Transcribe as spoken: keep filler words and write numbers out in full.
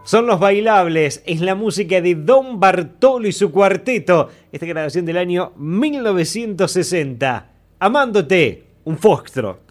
Son los bailables, es la música de Don Bartolo y su cuarteto. Esta grabación del año mil novecientos sesenta. Amándote, un foxtrot.